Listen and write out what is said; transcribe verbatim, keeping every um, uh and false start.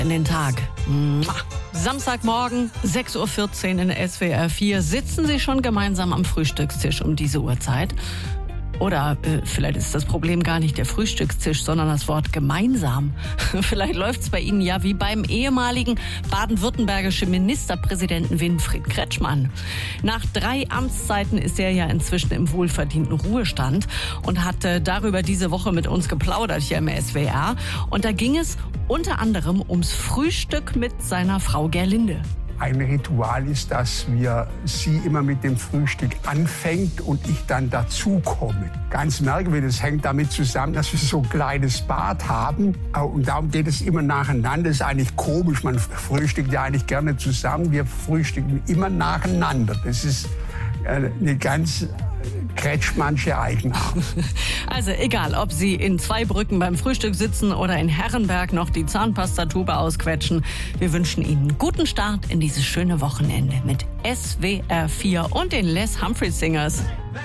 in den Tag. Mua. Samstagmorgen, sechs Uhr vierzehn in S W R vier. Sitzen Sie schon gemeinsam am Frühstückstisch um diese Uhrzeit? Oder äh, vielleicht ist das Problem gar nicht der Frühstückstisch, sondern das Wort gemeinsam. Vielleicht läuft's bei Ihnen ja wie beim ehemaligen baden-württembergischen Ministerpräsidenten Winfried Kretschmann. Nach drei Amtszeiten ist er ja inzwischen im wohlverdienten Ruhestand und hat äh, darüber diese Woche mit uns geplaudert hier im S W R. Und da ging es unter anderem ums Frühstück mit seiner Frau Gerlinde. Ein Ritual ist, dass wir sie immer mit dem Frühstück anfängt und ich dann dazukomme. Ganz merkwürdig, das hängt damit zusammen, dass wir so ein kleines Bad haben. Und darum geht es immer nacheinander. Das ist eigentlich komisch, man frühstückt ja eigentlich gerne zusammen. Wir frühstücken immer nacheinander. Das ist eine ganz Kretschmannsche Eigenart. Also egal, ob Sie in Zweibrücken beim Frühstück sitzen oder in Herrenberg noch die Zahnpastatube ausquetschen. Wir wünschen Ihnen einen guten Start in dieses schöne Wochenende mit S W R vier und den Les Humphrey Singers.